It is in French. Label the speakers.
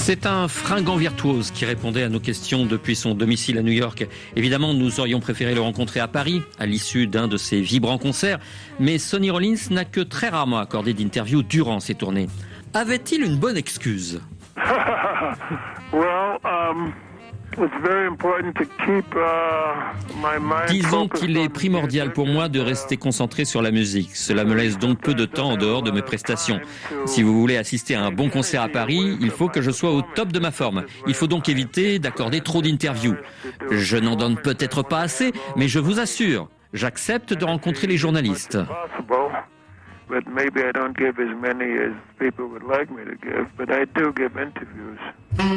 Speaker 1: C'est un fringant virtuose qui répondait à nos questions depuis son domicile à New York. Évidemment, nous aurions préféré le rencontrer à Paris, à l'issue d'un de ses vibrants concerts, mais Sonny Rollins n'a que très rarement accordé d'interview durant ses tournées. Avait-il une bonne excuse ? Disons qu'il est primordial pour moi de rester concentré sur la musique. Cela me laisse donc peu de temps en dehors de mes prestations. Si vous voulez assister à un bon concert à Paris, il faut que je sois au top de ma forme. Il faut donc éviter d'accorder trop d'interviews. Je n'en donne peut-être pas assez, mais je vous assure, j'accepte de rencontrer les journalistes. But maybe I don't give as many as people would like me to give, but I do give interviews.